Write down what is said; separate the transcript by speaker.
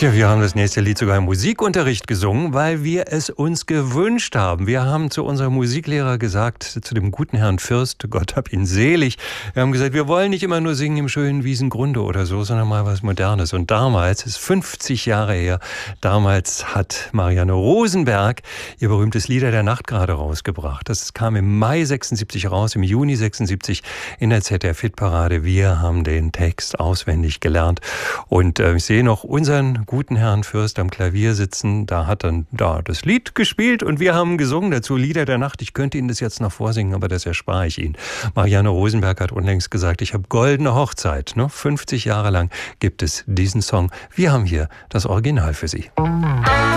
Speaker 1: Tja, wir haben das nächste Lied sogar im Musikunterricht gesungen, weil wir es uns gewünscht haben. Wir haben zu unserem Musiklehrer gesagt, zu dem guten Herrn Fürst, Gott hab ihn selig, wir haben gesagt, wir wollen nicht immer nur singen im schönen Wiesengrunde oder so, sondern mal was Modernes. Und damals, ist 50 Jahre her, damals hat Marianne Rosenberg ihr berühmtes Lieder der Nacht gerade rausgebracht. Das kam im Mai 76 raus, im Juni 76 in der ZDF-Hitparade. Wir haben den Text auswendig gelernt. Und ich sehe noch unseren guten Herrn Fürst am Klavier sitzen. Da hat dann das Lied gespielt und wir haben gesungen dazu Lieder der Nacht. Ich könnte Ihnen das jetzt noch vorsingen, aber das erspare ich Ihnen. Marianne Rosenberg hat unlängst gesagt, ich habe goldene Hochzeit. 50 Jahre lang gibt es diesen Song. Wir haben hier das Original für Sie.